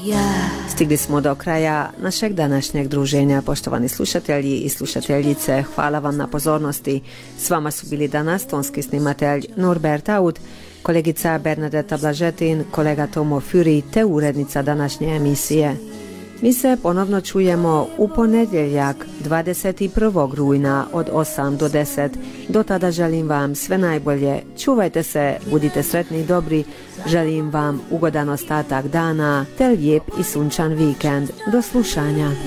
Stigli smo do kraja našeg današnjeg druženja. Poštovani slušatelji i slušateljice, hvala vam na pozornosti. S vama su bili danas tonski snimatelj Norbert Aud, kolegica Bernadeta Blažetin, kolega Tomo Fury te urednica današnje emisije. Mi se ponovno čujemo u ponedjeljak 21. rujna od 8 do 10. Do tada želim vam sve najbolje. Čuvajte se, budite sretni i dobri. Želim vam ugodan ostatak dana te lijep i sunčan vikend. Do slušanja.